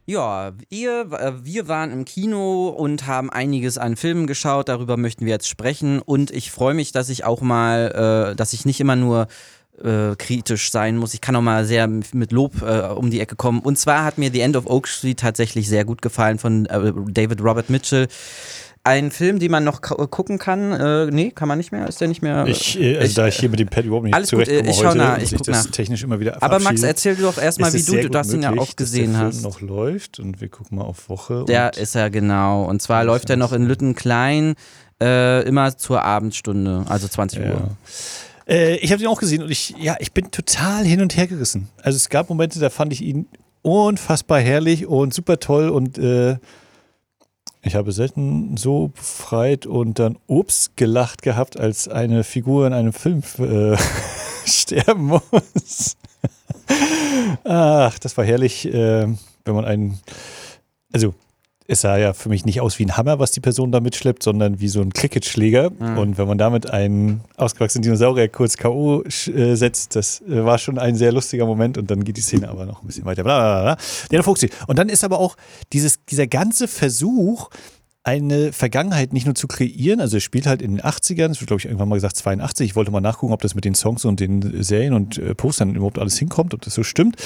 Ja, wir waren im Kino und haben einiges an Filmen geschaut. Darüber möchten wir jetzt sprechen. Und ich freue mich, dass ich auch mal, dass ich nicht immer nur kritisch sein muss. Ich kann auch mal sehr mit Lob um die Ecke kommen. Und zwar hat mir The End of Oak Street tatsächlich sehr gut gefallen von David Robert Mitchell. Ein Film, den man noch gucken kann. Nee, kann man nicht mehr? Ist der nicht mehr? Da ich hier mit dem Pad überhaupt nicht alles gut, zurechtkomme ich schau heute nach, und ich sich guck das nach. technisch immer wieder Aber Max, verabschiedet, erzähl du doch erstmal, wie ist es sehr du hast ihn ja möglich, auch gesehen dass der hast. Film noch läuft und wir gucken mal auf Woche. Der und ist ja genau. Und zwar läuft er noch in Lüttenklein, immer zur Abendstunde, also 20 Uhr. Ich habe ihn auch gesehen und ich bin total hin und her gerissen. Also es gab Momente, da fand ich ihn unfassbar herrlich und super toll und ich habe selten so befreit und dann gelacht gehabt, als eine Figur in einem Film sterben muss. Ach, das war herrlich, wenn man es sah ja für mich nicht aus wie ein Hammer, was die Person da mitschleppt, sondern wie so ein Cricketschläger. Mhm. Und wenn man damit einen ausgewachsenen Dinosaurier kurz K.O. setzt, das war schon ein sehr lustiger Moment. Und dann geht die Szene aber noch ein bisschen weiter. Blablabla. Der Fuchs. Und dann ist aber auch dieser ganze Versuch, eine Vergangenheit nicht nur zu kreieren, also es spielt halt in den 80ern, es wird glaube ich irgendwann mal gesagt 82, ich wollte mal nachgucken, ob das mit den Songs und den Serien und Postern überhaupt alles hinkommt, ob das so stimmt,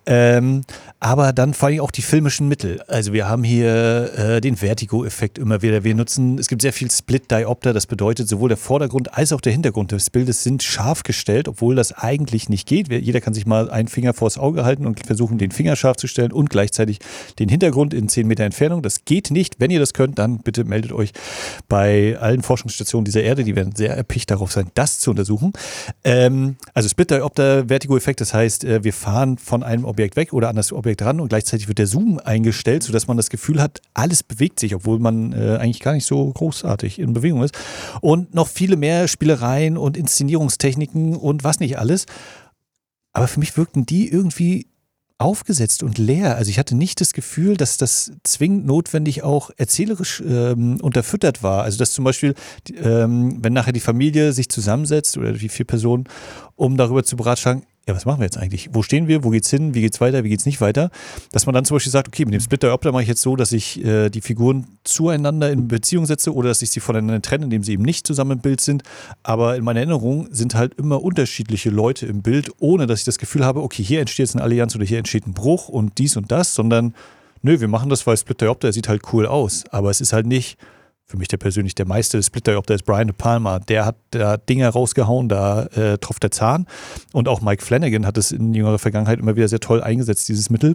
aber dann vor allem auch die filmischen Mittel, also wir haben hier den Vertigo-Effekt immer wieder, es gibt sehr viel Split-Diopter, das bedeutet sowohl der Vordergrund als auch der Hintergrund des Bildes sind scharf gestellt, obwohl das eigentlich nicht geht, jeder kann sich mal einen Finger vors Auge halten und versuchen den Finger scharf zu stellen und gleichzeitig den Hintergrund in 10 Meter Entfernung, das geht nicht, wenn ihr das könnt, dann bitte meldet euch bei allen Forschungsstationen dieser Erde, die werden sehr erpicht darauf sein, das zu untersuchen. Also Split-Diopter, Vertigo-Effekt, das heißt, wir fahren von einem Objekt weg oder an das Objekt ran und gleichzeitig wird der Zoom eingestellt, sodass man das Gefühl hat, alles bewegt sich, obwohl man eigentlich gar nicht so großartig in Bewegung ist. Und noch viele mehr Spielereien und Inszenierungstechniken und was nicht alles. Aber für mich wirkten die irgendwie aufgesetzt und leer. Also ich hatte nicht das Gefühl, dass das zwingend notwendig auch erzählerisch unterfüttert war. Also dass zum Beispiel, wenn nachher die Familie sich zusammensetzt oder die 4 Personen, um darüber zu beratschlagen, ja, was machen wir jetzt eigentlich? Wo stehen wir? Wo geht's hin? Wie geht's weiter? Wie geht's nicht weiter? Dass man dann zum Beispiel sagt, okay, mit dem Split-Diopter mache ich jetzt so, dass ich die Figuren zueinander in Beziehung setze oder dass ich sie voneinander trenne, indem sie eben nicht zusammen im Bild sind. Aber in meiner Erinnerung sind halt immer unterschiedliche Leute im Bild, ohne dass ich das Gefühl habe, okay, hier entsteht jetzt eine Allianz oder hier entsteht ein Bruch und dies und das, sondern nö, wir machen das, weil Split-Diopter sieht halt cool aus. Aber es ist halt nicht für mich der Meister des Split-Diopter ist Brian De Palma. Der hat da Dinge rausgehauen, da tropft der Zahn. Und auch Mike Flanagan hat es in jüngerer Vergangenheit immer wieder sehr toll eingesetzt, dieses Mittel.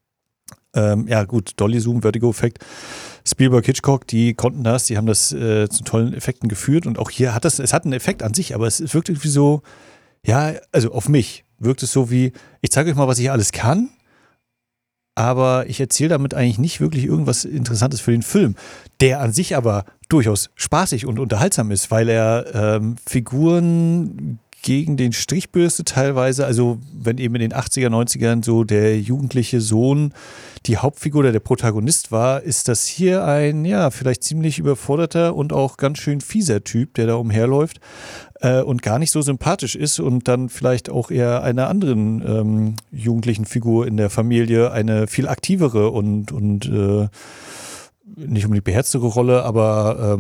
Ja gut, Dolly Zoom, Vertigo-Effekt. Spielberg, Hitchcock, die konnten das, die haben das zu tollen Effekten geführt. Und auch hier hat es hat einen Effekt an sich, aber es wirkt irgendwie so, ja, also auf mich wirkt es so wie, ich zeige euch mal, was ich alles kann. Aber ich erzähle damit eigentlich nicht wirklich irgendwas Interessantes für den Film, der an sich aber durchaus spaßig und unterhaltsam ist, weil er Figuren gegen den Strich bürstet teilweise, also wenn eben in den 80er, 90ern so der jugendliche Sohn die Hauptfigur oder der Protagonist war, ist das hier ein, ja, vielleicht ziemlich überforderter und auch ganz schön fieser Typ, der da umherläuft und gar nicht so sympathisch ist und dann vielleicht auch eher einer anderen jugendlichen Figur in der Familie eine viel aktivere und nicht unbedingt beherztere Rolle, aber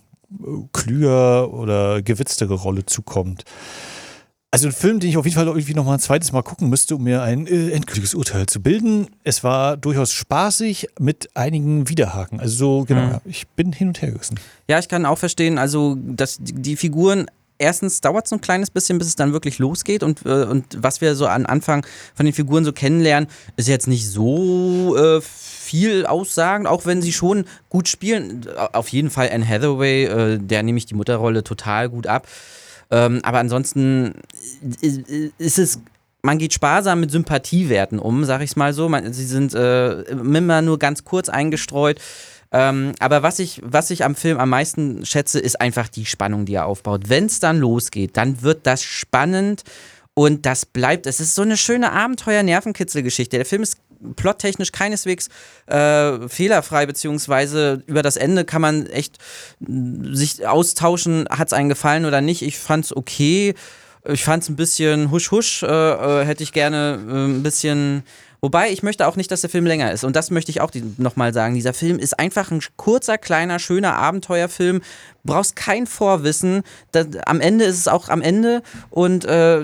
klüger oder gewitztere Rolle zukommt. Also ein Film, den ich auf jeden Fall irgendwie noch mal ein zweites Mal gucken müsste, um mir ein endgültiges Urteil zu bilden. Es war durchaus spaßig mit einigen Widerhaken. Also so, genau, ja, ich bin hin und her gerissen. Ja, ich kann auch verstehen, also dass die Figuren, erstens dauert es so ein kleines bisschen, bis es dann wirklich losgeht und was wir so am Anfang von den Figuren so kennenlernen, ist jetzt nicht so viel aussagend, auch wenn sie schon gut spielen. Auf jeden Fall Anne Hathaway, der nehme ich die Mutterrolle total gut ab. Aber ansonsten ist es, man geht sparsam mit Sympathiewerten um, sag ich es mal so. Sie sind immer nur ganz kurz eingestreut. Aber was ich am Film am meisten schätze, ist einfach die Spannung, die er aufbaut. Wenn es dann losgeht, dann wird das spannend und das bleibt. Es ist so eine schöne Abenteuer-Nervenkitzel-Geschichte. Der Film ist plottechnisch keineswegs fehlerfrei, beziehungsweise über das Ende kann man echt sich austauschen, hat es einem gefallen oder nicht. Ich fand's okay. Ich fand's ein bisschen husch-husch, hätte ich gerne ein bisschen Wobei, ich möchte auch nicht, dass der Film länger ist. Und das möchte ich auch nochmal sagen. Dieser Film ist einfach ein kurzer, kleiner, schöner Abenteuerfilm. Du brauchst kein Vorwissen. Am Ende ist es auch am Ende. Und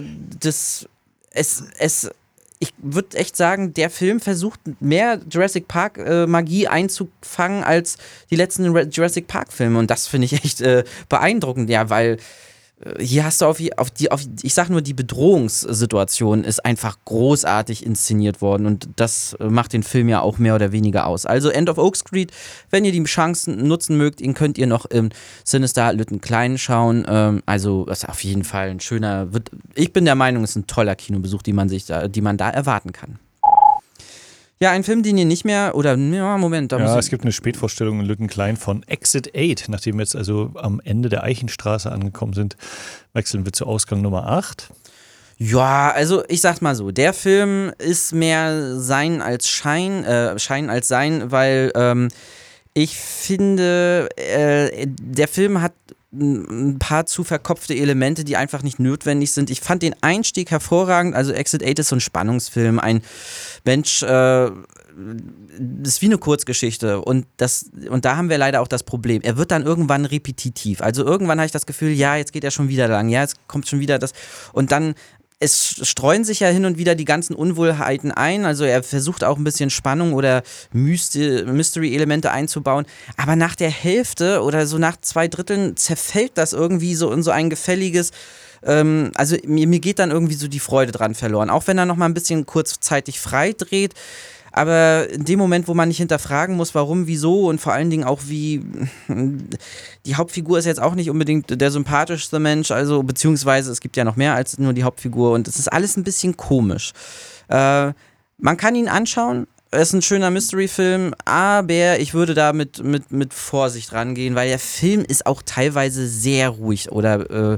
ich würde echt sagen, der Film versucht mehr Jurassic Park Magie einzufangen als die letzten Jurassic Park Filme. Und das finde ich echt beeindruckend, ja, weil hier hast du ich sag nur, die Bedrohungssituation ist einfach großartig inszeniert worden und das macht den Film ja auch mehr oder weniger aus. Also End of Oak Street, wenn ihr die Chancen nutzen mögt, ihn könnt ihr noch im Sinister Lütten Klein schauen. Also das ist auf jeden Fall ein schöner, ich bin der Meinung, es ist ein toller Kinobesuch, die man da erwarten kann. Ja, ein Film, den ihr nicht mehr, oder, ja, Moment. Es gibt eine Spätvorstellung in Lüttenklein von Exit 8, nachdem wir jetzt also am Ende der Eichenstraße angekommen sind, wechseln wir zu Ausgang Nummer 8. Ja, also ich sag's mal so, der Film ist mehr Sein als Schein als Sein, weil ich finde, der Film hat ein paar zu verkopfte Elemente, die einfach nicht notwendig sind. Ich fand den Einstieg hervorragend. Also Exit 8 ist so ein Spannungsfilm. Ein Mensch, das ist wie eine Kurzgeschichte. Und da haben wir leider auch das Problem. Er wird dann irgendwann repetitiv. Also irgendwann habe ich das Gefühl, ja, jetzt geht er schon wieder lang. Ja, jetzt kommt schon wieder das. Und dann es streuen sich ja hin und wieder die ganzen Unwohlheiten ein, also er versucht auch ein bisschen Spannung oder Mystery-Elemente einzubauen, aber nach der Hälfte oder so nach 2/3 zerfällt das irgendwie so in so ein gefälliges, also mir geht dann irgendwie so die Freude dran verloren, auch wenn er noch mal ein bisschen kurzzeitig frei dreht. Aber in dem Moment, wo man nicht hinterfragen muss, warum, wieso und vor allen Dingen auch wie, die Hauptfigur ist jetzt auch nicht unbedingt der sympathischste Mensch, also beziehungsweise es gibt ja noch mehr als nur die Hauptfigur und es ist alles ein bisschen komisch. Man kann ihn anschauen, es ist ein schöner Mystery-Film, aber ich würde da mit Vorsicht rangehen, weil der Film ist auch teilweise sehr ruhig oder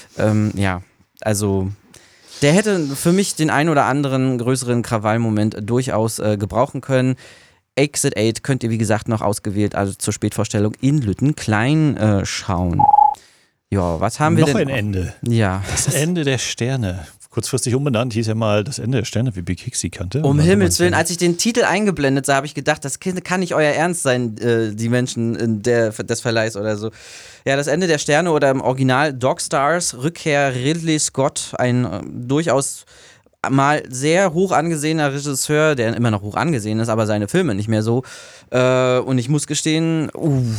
also der hätte für mich den ein oder anderen größeren Krawallmoment durchaus gebrauchen können. Exit 8 könnt ihr, wie gesagt, noch ausgewählt, also zur Spätvorstellung in Lüttenklein schauen. Ja, was haben wir denn? Noch ein Ende. Ja. Das Ende der Sterne. Kurzfristig umbenannt, hieß ja mal das Ende der Sterne, wie Big Hicks sie kannte. Um Himmels Willen, als ich den Titel eingeblendet sah, habe ich gedacht, das kann nicht euer Ernst sein, die Menschen des Verleihs oder so. Ja, das Ende der Sterne oder im Original Dog Stars, Rückkehr Ridley Scott, ein durchaus mal sehr hoch angesehener Regisseur, der immer noch hoch angesehen ist, aber seine Filme nicht mehr so. Und ich muss gestehen,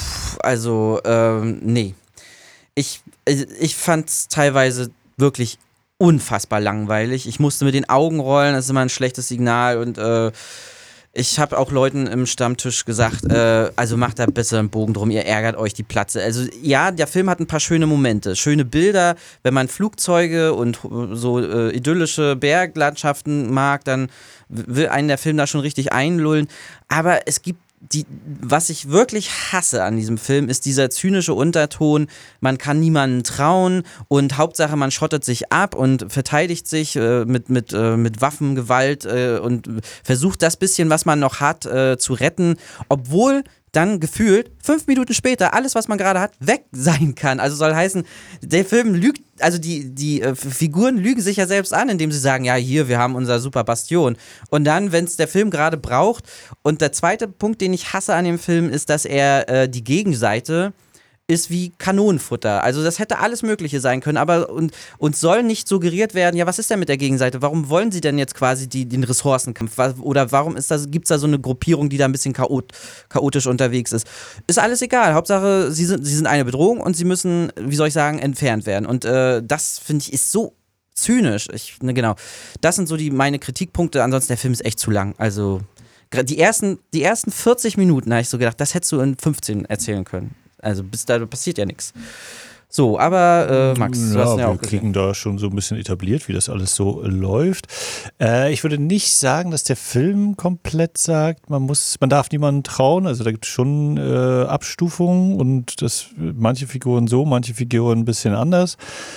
nee. Ich fand es teilweise wirklich unfassbar langweilig. Ich musste mit den Augen rollen, das ist immer ein schlechtes Signal und ich habe auch Leuten im Stammtisch gesagt, also macht da besser einen Bogen drum, ihr ärgert euch die Platze. Also ja, der Film hat ein paar schöne Momente, schöne Bilder. Wenn man Flugzeuge und so idyllische Berglandschaften mag, dann will einen der Film da schon richtig einlullen. Aber es gibt was ich wirklich hasse an diesem Film, ist dieser zynische Unterton, man kann niemandem trauen und Hauptsache man schottet sich ab und verteidigt sich mit Waffengewalt und versucht das bisschen, was man noch hat, zu retten, obwohl dann gefühlt 5 Minuten später alles, was man gerade hat, weg sein kann. Also soll heißen, der Film lügt, also die Figuren lügen sich ja selbst an, indem sie sagen, ja hier, wir haben unser super Bastion. Und dann, wenn es der Film gerade braucht, und der zweite Punkt, den ich hasse an dem Film, ist, dass er die Gegenseite ist wie Kanonenfutter. Also das hätte alles Mögliche sein können, aber uns soll nicht suggeriert werden, ja, was ist denn mit der Gegenseite? Warum wollen sie denn jetzt quasi den Ressourcenkampf? Oder warum gibt es da so eine Gruppierung, die da ein bisschen chaotisch unterwegs ist? Ist alles egal. Hauptsache, sie sind eine Bedrohung und sie müssen, wie soll ich sagen, entfernt werden. Und das, finde ich, ist so zynisch. Genau. Das sind so meine Kritikpunkte. Ansonsten, der Film ist echt zu lang. Also die ersten 40 Minuten habe ich so gedacht, das hättest du in 15 erzählen können. Also bis da passiert ja nichts. So, aber Max, du hast ja auch wir kriegen da schon so ein bisschen etabliert, wie das alles so läuft. Ich würde nicht sagen, dass der Film komplett sagt, man darf niemandem trauen. Also da gibt es schon Abstufungen und manche Figuren so, manche Figuren ein bisschen anders.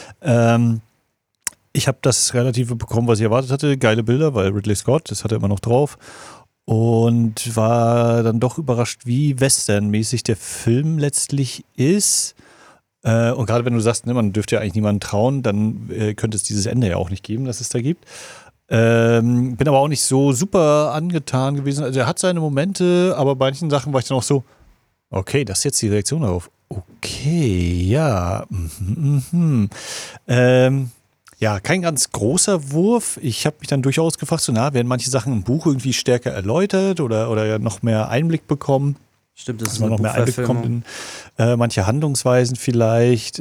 Ich habe das Relative bekommen, was ich erwartet hatte. Geile Bilder, weil Ridley Scott, das hat er immer noch drauf. Und war dann doch überrascht, wie westernmäßig der Film letztlich ist. Und gerade wenn du sagst, ne, man dürfte ja eigentlich niemandem trauen, dann könnte es dieses Ende ja auch nicht geben, das es da gibt. Bin aber auch nicht so super angetan gewesen. Also er hat seine Momente, aber bei manchen Sachen war ich dann auch so, okay, das ist jetzt die Reaktion darauf. Okay, ja. Ja, kein ganz großer Wurf. Ich habe mich dann durchaus gefragt, so, werden manche Sachen im Buch irgendwie stärker erläutert oder noch mehr Einblick bekommen? Stimmt, das dass ist man eine noch mehr Einblick bekommt Buchverfilmung. in manche Handlungsweisen vielleicht.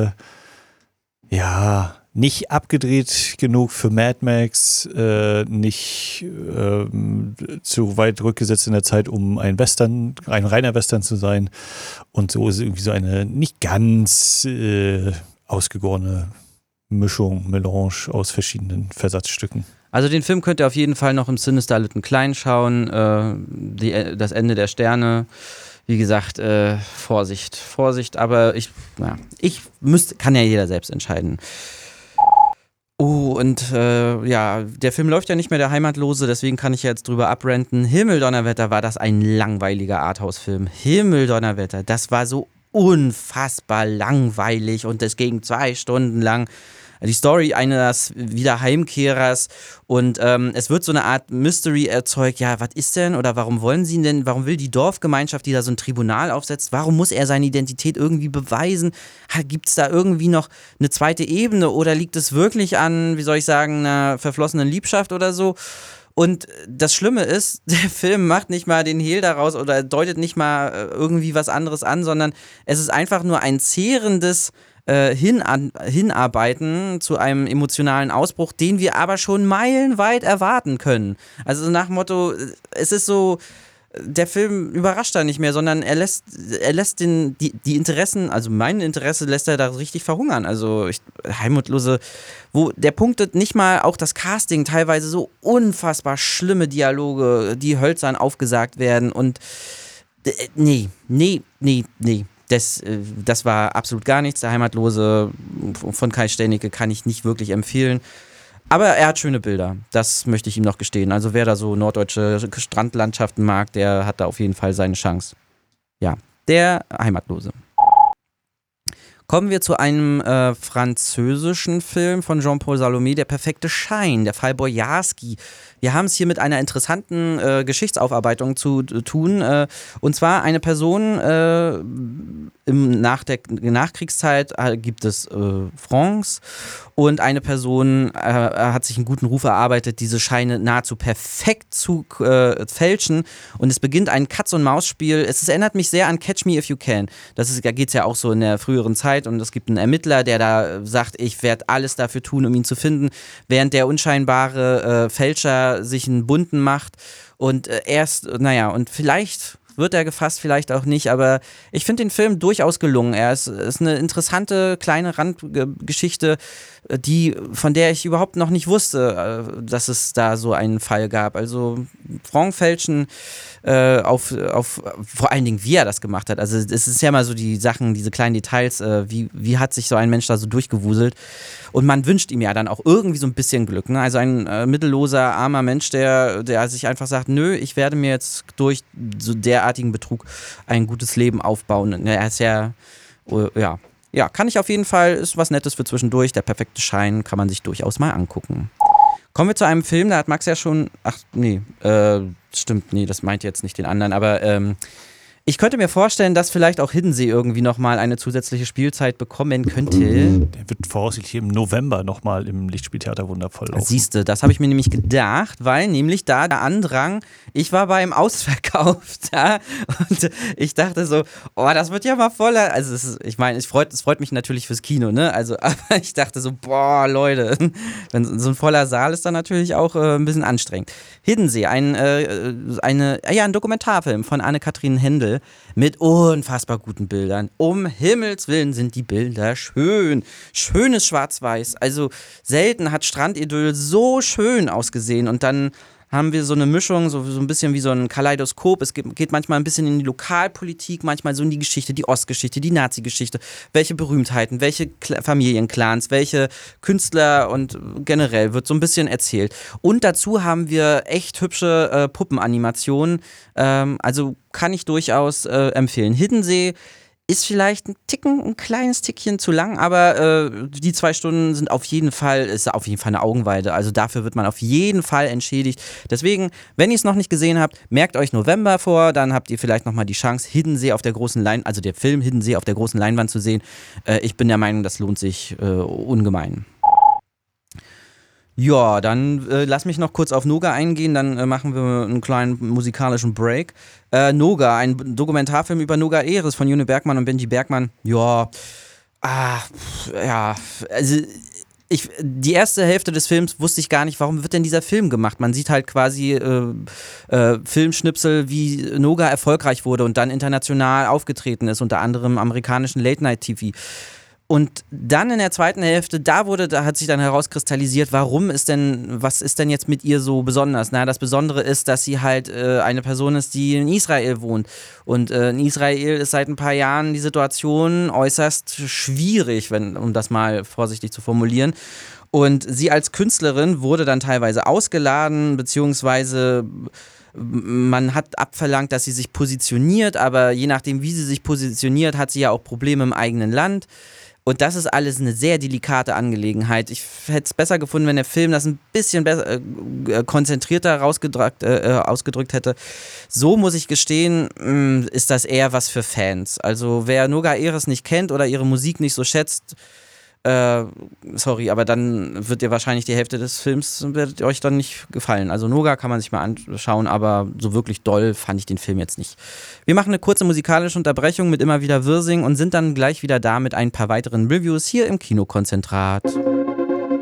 Ja, nicht abgedreht genug für Mad Max, nicht zu weit rückgesetzt in der Zeit, um ein reiner Western zu sein. Und so ist es irgendwie so eine nicht ganz ausgegorene Melange aus verschiedenen Versatzstücken. Also den Film könnt ihr auf jeden Fall noch im Sinister Lytton Klein schauen. Das Ende der Sterne. Wie gesagt, Vorsicht, aber kann ja jeder selbst entscheiden. Oh, und der Film läuft ja nicht mehr, der Heimatlose, deswegen kann ich jetzt drüber abrenten. Himmeldonnerwetter, war das ein langweiliger Arthouse-Film. Himmeldonnerwetter, das war so unfassbar langweilig und das ging 2 Stunden lang. Die Story eines Wiederheimkehrers und es wird so eine Art Mystery erzeugt, ja, was ist denn oder warum will die Dorfgemeinschaft, die da so ein Tribunal aufsetzt, warum muss er seine Identität irgendwie beweisen? Gibt es da irgendwie noch eine zweite Ebene oder liegt es wirklich an, wie soll ich sagen, einer verflossenen Liebschaft oder so? Und das Schlimme ist, der Film macht nicht mal den Hehl daraus oder deutet nicht mal irgendwie was anderes an, sondern es ist einfach nur ein zehrendes Hinarbeiten zu einem emotionalen Ausbruch, den wir aber schon meilenweit erwarten können. Also nach dem Motto, es ist so, der Film überrascht da nicht mehr, sondern er lässt die Interessen, also mein Interesse lässt er da richtig verhungern. Also Heimatlose, wo der punktet nicht mal auch das Casting, teilweise so unfassbar schlimme Dialoge, die hölzern aufgesagt werden und nee. Das war absolut gar nichts. Der Heimatlose von Kai Steinicke kann ich nicht wirklich empfehlen. Aber er hat schöne Bilder. Das möchte ich ihm noch gestehen. Also wer da so norddeutsche Strandlandschaften mag, der hat da auf jeden Fall seine Chance. Ja, der Heimatlose. Kommen wir zu einem französischen Film von Jean-Paul Salomé, Der perfekte Schein, der Fall Bojarski. Wir haben es hier mit einer interessanten Geschichtsaufarbeitung zu tun. Und zwar eine Person nach der Nachkriegszeit gibt es Francs und eine Person hat sich einen guten Ruf erarbeitet, diese Scheine nahezu perfekt zu fälschen. Und es beginnt ein Katz-und-Maus-Spiel. Es erinnert mich sehr an Catch Me If You Can. Da geht es ja auch so in der früheren Zeit und es gibt einen Ermittler, der da sagt, ich werde alles dafür tun, um ihn zu finden, während der unscheinbare Fälscher sich einen bunten macht und und vielleicht wird er gefasst, vielleicht auch nicht, aber ich finde den Film durchaus gelungen. Er ist eine interessante kleine Randgeschichte, von der ich überhaupt noch nicht wusste, dass es da so einen Fall gab. Also Frankfälschen vor allen Dingen, wie er das gemacht hat. Also es ist ja mal so die Sachen, diese kleinen Details, wie hat sich so ein Mensch da so durchgewuselt und man wünscht ihm ja dann auch irgendwie so ein bisschen Glück. Ne? Also ein mittelloser, armer Mensch, der sich einfach sagt, nö, ich werde mir jetzt durch so derartigen Betrug ein gutes Leben aufbauen. Er ist ja, kann ich auf jeden Fall, ist was Nettes für zwischendurch. Der perfekte Schein kann man sich durchaus mal angucken. Kommen wir zu einem Film, da hat Max ja schon, das meint jetzt nicht den anderen, aber ich könnte mir vorstellen, dass vielleicht auch Hiddensee irgendwie nochmal eine zusätzliche Spielzeit bekommen könnte. Der wird voraussichtlich im November nochmal im Lichtspieltheater wundervoll laufen. Siehste, das habe ich mir nämlich gedacht, weil nämlich da der Andrang, ich war beim Ausverkauf da und ich dachte so, oh, das wird ja mal voller. Also es freut mich natürlich fürs Kino, ne? Also, aber ich dachte so, boah, Leute, wenn so ein voller Saal ist dann natürlich auch ein bisschen anstrengend. Hiddensee, ein Dokumentarfilm von Anne-Kathrin Händel mit unfassbar guten Bildern. Um Himmels Willen sind die Bilder schön. Schönes Schwarz-Weiß. Also selten hat Strandidyll so schön ausgesehen. Und dann haben wir so eine Mischung, so ein bisschen wie so ein Kaleidoskop. Es geht manchmal ein bisschen in die Lokalpolitik, manchmal so in die Geschichte, die Ostgeschichte, die Nazi-Geschichte. Welche Berühmtheiten, welche Familienclans, welche Künstler und generell wird so ein bisschen erzählt. Und dazu haben wir echt hübsche Puppenanimationen. Also kann ich durchaus empfehlen. Hiddensee Ist vielleicht ein kleines Tickchen zu lang, aber die 2 Stunden ist auf jeden Fall eine Augenweide. Also dafür wird man auf jeden Fall entschädigt. Deswegen, wenn ihr es noch nicht gesehen habt, merkt euch November vor, dann habt ihr vielleicht nochmal die Chance, Hiddensee auf der großen Leinwand, also der Film Hiddensee auf der großen Leinwand zu sehen. Ich bin der Meinung, das lohnt sich ungemein. Ja, dann lass mich noch kurz auf Noga eingehen, dann machen wir einen kleinen musikalischen Break. Noga, ein Dokumentarfilm über Noga Eres von June Bergmann und Benji Bergmann. Ja, also die erste Hälfte des Films wusste ich gar nicht, warum wird denn dieser Film gemacht? Man sieht halt quasi Filmschnipsel, wie Noga erfolgreich wurde und dann international aufgetreten ist, unter anderem im amerikanischen Late-Night-TV. Und dann in der zweiten Hälfte, da hat sich dann herauskristallisiert, was ist denn jetzt mit ihr so besonders? Na, das Besondere ist, dass sie halt eine Person ist, die in Israel wohnt. Und in Israel ist seit ein paar Jahren die Situation äußerst schwierig, um das mal vorsichtig zu formulieren. Und sie als Künstlerin wurde dann teilweise ausgeladen, beziehungsweise man hat abverlangt, dass sie sich positioniert, aber je nachdem, wie sie sich positioniert, hat sie ja auch Probleme im eigenen Land. Und das ist alles eine sehr delikate Angelegenheit. Ich hätte es besser gefunden, wenn der Film das ein bisschen besser, konzentrierter ausgedrückt hätte. So muss ich gestehen, ist das eher was für Fans. Also wer Noga Eres nicht kennt oder ihre Musik nicht so schätzt, sorry, aber dann wird dir wahrscheinlich die Hälfte des Films wird euch dann nicht gefallen. Also Noga kann man sich mal anschauen, aber so wirklich doll fand ich den Film jetzt nicht. Wir machen eine kurze musikalische Unterbrechung mit immer wieder Wirsing und sind dann gleich wieder da mit ein paar weiteren Reviews hier im Kinokonzentrat.